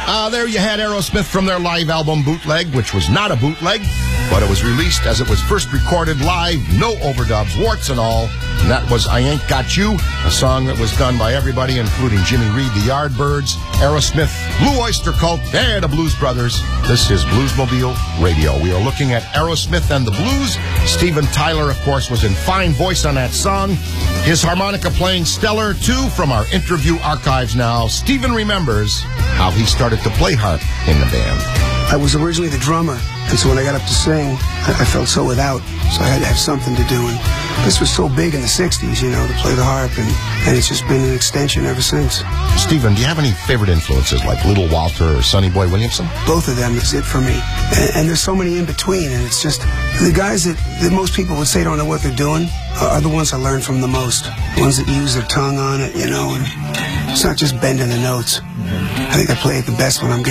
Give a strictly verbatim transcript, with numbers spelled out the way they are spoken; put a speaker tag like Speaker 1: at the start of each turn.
Speaker 1: Uh, there you had Aerosmith from their live album Bootleg, which was not a bootleg, but it was released as it was first recorded live, no overdubs, warts and all. And that was I Ain't Got You, a song that was done by everybody, including Jimmy Reed, the Yardbirds, Aerosmith, Blue Oyster Cult, and the Blues Brothers. This is Bluesmobile Radio. We are looking at Aerosmith and the Blues. Steven Tyler, of course, was in fine voice on that song. His harmonica playing stellar, too, from our interview archives now. Steven remembers how he started to play harp in the band.
Speaker 2: I was originally the drummer, and so when I got up to sing, I, I felt so without, so I had to have something to do. And this was so big in the sixties, you know, to play the harp, and, and it's just been an extension ever since.
Speaker 1: Steven, do you have any favorite influences like Little Walter or Sonny Boy Williamson?
Speaker 2: Both of them is it for me. And, and there's so many in between, and it's just the guys that, that most people would say don't know what they're doing are, are the ones I learn from the most. The ones that use their tongue on it, you know, and it's not just bending the notes. I think I play it the best when I'm getting